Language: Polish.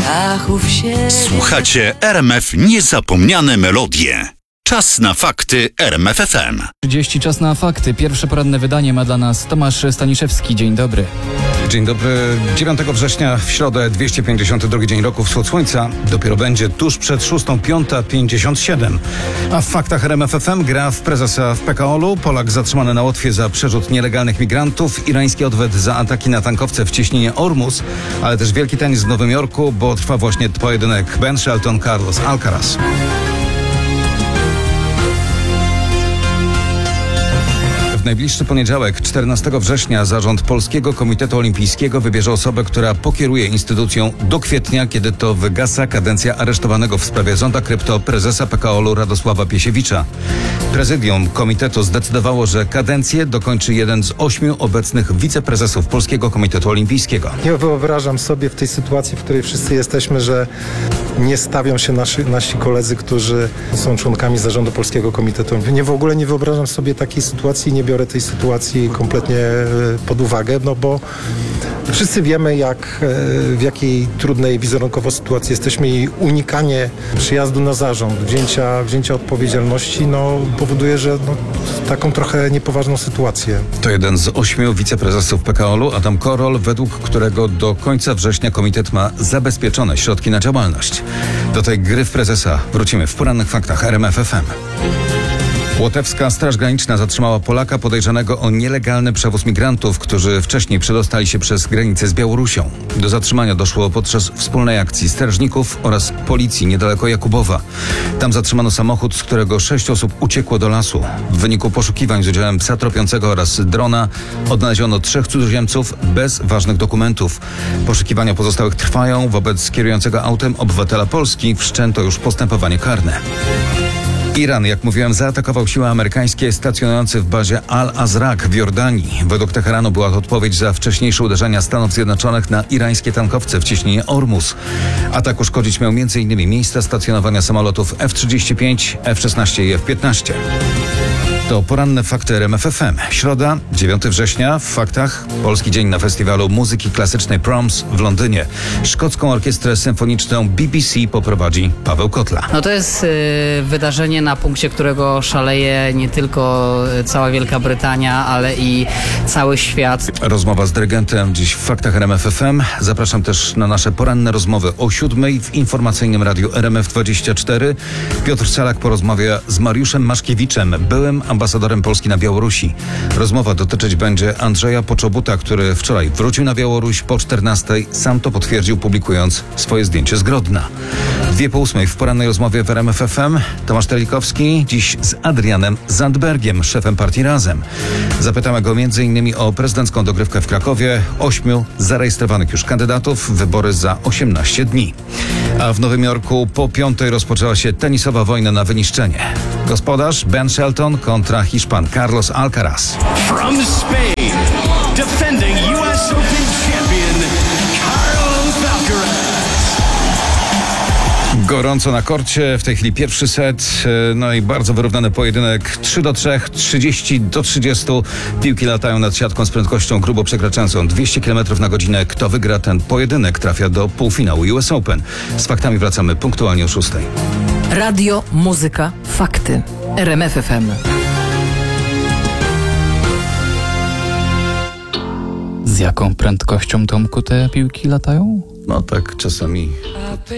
strachów się. Słuchacie RMF Niezapomniane melodie. Czas na fakty RMF FM. 30 czas na fakty. Pierwsze poranne wydanie ma dla nas Tomasz Staniszewski. Dzień dobry. Dzień dobry. 9 września w środę 252 dzień roku. Wschód słońca dopiero będzie tuż przed 6:05:57. A w faktach RMF FM gra w prezesa w PKOL-u. Polak zatrzymany na Łotwie za przerzut nielegalnych migrantów. Irański odwet za ataki na tankowce w cieśninie Ormus. Ale też wielki tenis w Nowym Jorku, bo trwa właśnie pojedynek Ben Shelton, Carlos Alcaraz. W najbliższy poniedziałek, 14 września, zarząd Polskiego Komitetu Olimpijskiego wybierze osobę, która pokieruje instytucją do kwietnia, kiedy to wygasa kadencja aresztowanego w sprawie zonda krypto prezesa PKOL-u Radosława Piesiewicza. Prezydium komitetu zdecydowało, że kadencję dokończy jeden z 8 obecnych wiceprezesów Polskiego Komitetu Olimpijskiego. Nie wyobrażam sobie w tej sytuacji, w której wszyscy jesteśmy, że nie stawią się nasi koledzy, którzy są członkami zarządu Polskiego Komitetu Olimpijskiego. W ogóle nie wyobrażam sobie takiej sytuacji, nie biorę tej sytuacji kompletnie pod uwagę, no bo wszyscy wiemy, w jakiej trudnej wizerunkowo sytuacji jesteśmy i unikanie przyjazdu na zarząd, wzięcia odpowiedzialności, powoduje, że taką trochę niepoważną sytuację. To jeden z 8 wiceprezesów PKOL-u, Adam Korol, według którego do końca września komitet ma zabezpieczone środki na działalność. Do tej gry w prezesa wrócimy w porannych faktach RMF FM. Łotewska Straż Graniczna zatrzymała Polaka podejrzanego o nielegalny przewóz migrantów, którzy wcześniej przedostali się przez granicę z Białorusią. Do zatrzymania doszło podczas wspólnej akcji strażników oraz policji niedaleko Jakubowa. Tam zatrzymano samochód, z którego 6 osób uciekło do lasu. W wyniku poszukiwań z udziałem psa tropiącego oraz drona odnaleziono 3 cudzoziemców bez ważnych dokumentów. Poszukiwania pozostałych trwają. Wobec kierującego autem obywatela Polski wszczęto już postępowanie karne. Iran, jak mówiłem, zaatakował siły amerykańskie stacjonujące w bazie Al-Azraq w Jordanii. Według Teheranu była to odpowiedź za wcześniejsze uderzenia Stanów Zjednoczonych na irańskie tankowce w cieśninie Ormus. Atak uszkodzić miał m.in. miejsca stacjonowania samolotów F-35, F-16 i F-15. To poranne fakty RMF FM. Środa, 9 września. W faktach Polski Dzień na Festiwalu Muzyki Klasycznej Proms w Londynie. Szkocką Orkiestrę Symfoniczną BBC poprowadzi Paweł Kotla. To jest wydarzenie, na punkcie którego szaleje nie tylko cała Wielka Brytania, ale i cały świat. Rozmowa z dyrygentem dziś w faktach RMF FM. Zapraszam też na nasze poranne rozmowy o 7:00 w informacyjnym radiu RMF24. Piotr Salak porozmawia z Mariuszem Maszkiewiczem, byłym ambasadorem Polski na Białorusi. Rozmowa dotyczyć będzie Andrzeja Poczobuta, który wczoraj wrócił na Białoruś po 14:00. Sam to potwierdził, publikując swoje zdjęcie z Grodna. 7:02 w porannej rozmowie w RMF FM. Tomasz Telikowski dziś z Adrianem Zandbergiem, szefem partii Razem. Zapytamy go m.in. o prezydencką dogrywkę w Krakowie. 8 zarejestrowanych już kandydatów. Wybory za 18 dni. A w Nowym Jorku po 5:00 rozpoczęła się tenisowa wojna na wyniszczenie. Gospodarz Ben Shelton kontra Hiszpan Carlos Alcaraz. From Spain, defending US Open champion Carlos Alcaraz. Gorąco na korcie, w tej chwili pierwszy set, i bardzo wyrównany pojedynek 3-3, 30-30. Piłki latają nad siatką z prędkością grubo przekraczającą 200 km na godzinę. Kto wygra ten pojedynek, trafia do półfinału US Open. Z faktami wracamy punktualnie o 6:00. Radio, muzyka, fakty. RMF FM. Z jaką prędkością, Tomku, te piłki latają? Tak czasami